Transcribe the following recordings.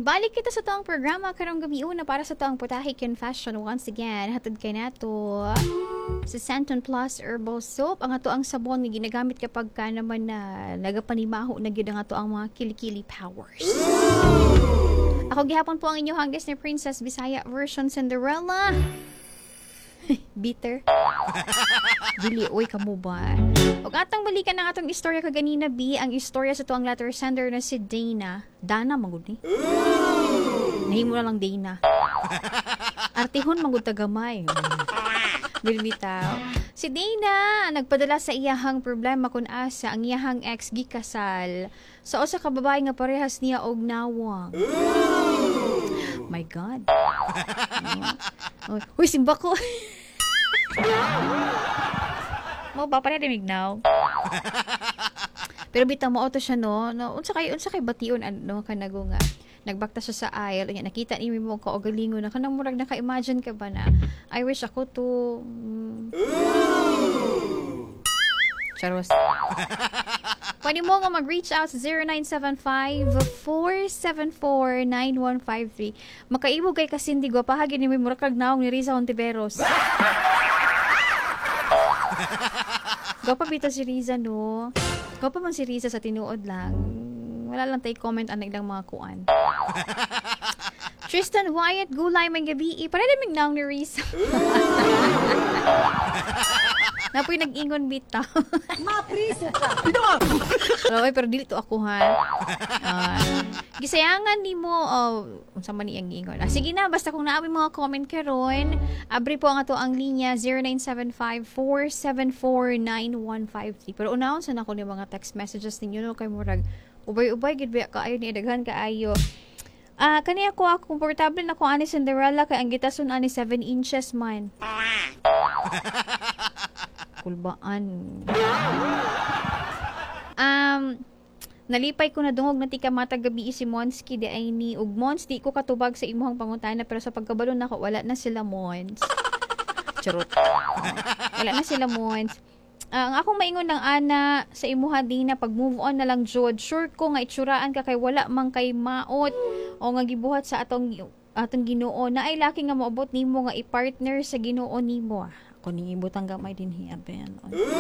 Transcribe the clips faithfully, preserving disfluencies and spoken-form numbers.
Balik kita sa toang programa karong gabi una para sa toang Putahe Confession once again. Hatod kay nato sa Santon Plus Herbal Soap. Ang ato ang sabon nga ginagamit kapag ka naman na nagapanimaho na gyud ang ato ang mga kilikili powers. Ako gihapon po ang inyong hanggas ni Princess Bisaya version Cinderella. Bitter. Dili, uy, kamo ba? O atang balikan ng atong istorya kaganina, B. Ang istorya sa tuang letter sender na si Dana. Dana, magod ni. Nahimo na lang Dana. Artihon, magod tagamay. Dilbitaw. Si Dana, nagpadala sa iyahang problema kung asa ang iyahang ex gikasal sa usa ka babae nga parehas niya og nawang. My God. Oh. Uy, simba ko. Mo ba pa rin now? Pero bitaw mo auto siya no. No, unsa kay unsa kay bation ano kanago nga. Nagbakta siya sa aisle, nya nakita ni mo ko og galingon na kanang murag naka-imagine ka ba na I wish ako to mm, Charos. Pwede mo nga mag-reach out sa zero nine seven five, four seven four, nine one five three. Makaibog kay Kasindi gwapahagi ni murag kag naong ni Riza Ontiveros. Gwapa bitaw si Riza no. Gwapa man si Riza sa tinuod lang. Wala lang tayo comment ang ilang mga kuan. Tristan Wyatt Gulay may gabi. Para na mignaw ni Riza. Napoy nag-ingon bitaw. Mapriso ka. Pero, pero dili to ako ha. Uh, gisayangan ni mo oh, unsa man iyang ingon. Ah, sige na basta kung naamoy mga comment karon, abri po ang ato ang linya zero nine seven five, four seven four, nine one five three. Pero unahon sa nako ni mga text messages ninyo no kay murag ubay-ubay gid ba kaayo ni daghan kaayo. Ah, uh, kani ako ako komportable na ko ani Cinderella kay ang gitason ani seven inches man. Kulbaan. Um, nalipay ko na dungog na tika matag gabi si Monski di ay ni ug Mons di ko katubag sa imuhang pangutana pero sa pagkabalo nako wala na sila Mons. Charot. Wala na sila Mons. Uh, ang akong maingon ng ana sa imuha din na pag move on na lang jud. Sure ko nga itsuraan ka kay wala man kay maot o nga gibuhat sa atong atong Ginoo na ay laki nga moabot nimo nga i-partner sa Ginoo nimo. Ako ning ibutang gamay din hiaben.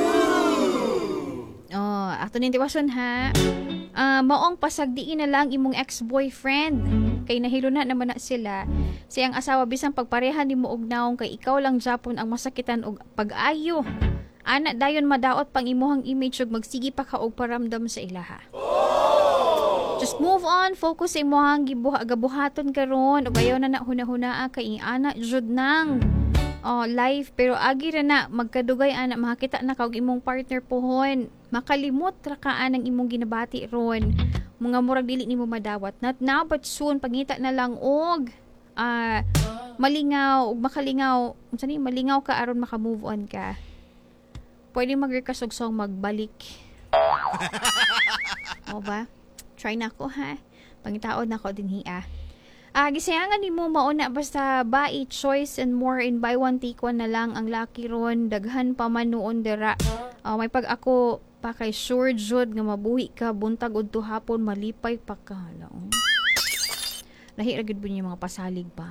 Oh, ato ning tiwason ha. Uh, maong pasagdiin na lang imong ex-boyfriend. Kay nahilo na naman na sila. Siyang asawa bisang pagparehan nimo og naong kay ikaw lang japon ang masakitan og pag-ayo. Ana dayon madaot pang imuhang image ug magsigi pa ka og paramdam sa ilaha. Just move on, focus sa imuhang gibuha gabuhaton karon ug ayaw na na hunahunaa kay ana jud nang oh, life pero agi ra na magkadugay ana makakita na kag imong partner pohon. Makalimot ra ka anang imong ginabati ron. Mga murag dili nimo madawat. Not now but soon pangita na lang og ah uh, malingaw ug makalingaw unsa ni malingaw ka aron maka-move on ka. Pwede mag-request og song magbalik. O ba? Try na ko ha. Pangitaod na ko din hiya. Ah, gisayangan nimo mauna basta bai choice and more in buy one take one na lang ang lucky ron daghan pa man noon dira. Uh, may pag ako pa kay sure jud nga mabuhi ka buntag udto hapon malipay pa ka. Laon. Lahi ra gid bunyi mga pasalig pa.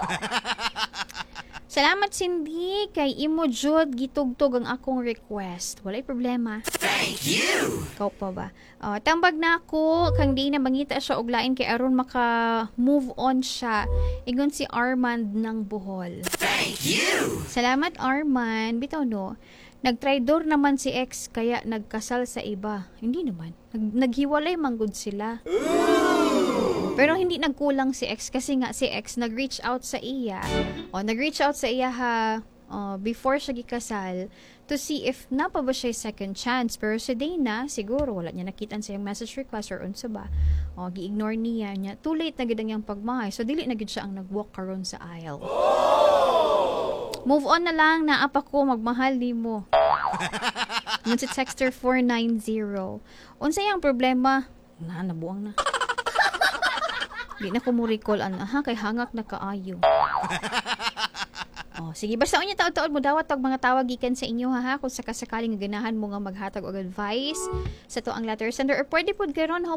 Salamat Cindy kay imo jud gitugtog ang akong request. Walay problema. Thank you. Ikaw pa ba? Uh, tambag na ako kang di na mangita siya og lain kay aron maka move on siya. Ingon si Armand ng Bohol. Thank you. Salamat Armand. Bitaw no. Nagtraidor naman si ex kaya nagkasal sa iba. Hindi naman. Nag- naghiwalay manggod sila. Ooh. Pero hindi nagkulang si ex kasi nga si ex nag-reach out sa iya. O nag-reach out sa iya ha uh, before siya gikasal to see if napa ba siya second chance. Pero si Dana siguro wala niya nakitan sa yung message request or unsa ba. O gi-ignore niya niya. Too late na gid ang iyang pagmahay. So dili na gid siya ang nag-walk karon sa aisle. Move on na lang na apa ko magmahal nimo. Mun si texter four nine zero. Unsa yang problema? Na nabuang na. Di na ko mo recall an ha kay hangak na kaayo. Oh, sige basta unya taod-taod mo dawat og mga tawag gikan sa inyo ha, ha kung sakasakaling ganahan mo nga maghatag og advice sa to ang letter sender or pwede pud karon